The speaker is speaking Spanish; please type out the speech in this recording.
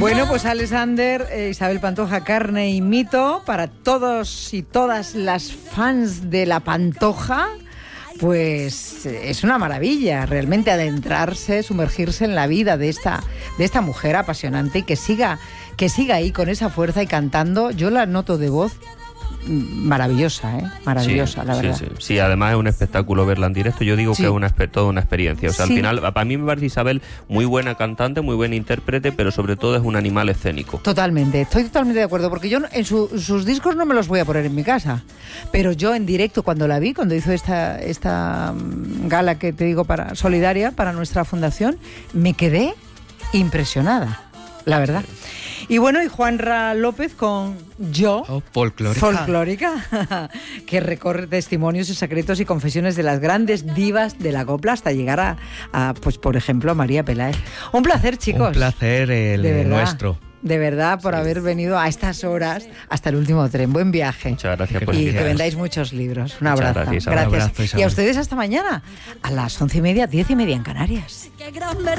Bueno, pues Alexander, Isabel Pantoja, carne y mito para todos y todas las fans de la Pantoja. Pues es una maravilla realmente adentrarse, sumergirse en la vida de esta mujer apasionante y que siga ahí con esa fuerza y cantando. Yo la noto de voz maravillosa, maravillosa, sí, la verdad. Sí, además es un espectáculo verla en directo. Yo digo que es toda una experiencia. O sea, al final, para mí me parece Isabel muy buena cantante, muy buena intérprete, pero sobre todo es un animal escénico. Totalmente, estoy totalmente de acuerdo, porque yo en sus discos no me los voy a poner en mi casa, pero yo en directo cuando la vi, cuando hizo esta gala que te digo solidaria para nuestra fundación, me quedé impresionada, la verdad. Y bueno, y Juanra López con Yo, folclórica, que recorre testimonios y secretos y confesiones de las grandes divas de la copla hasta llegar a pues por ejemplo, a María Peláez. Un placer, chicos. Un placer el nuestro. De verdad, por haber venido a estas horas hasta el último tren. Buen viaje. Muchas gracias por invitarnos. Y que vendáis muchos libros. Un abrazo. Gracias. Un abrazo, y a ustedes hasta mañana, a las 11:30, 10:30 en Canarias.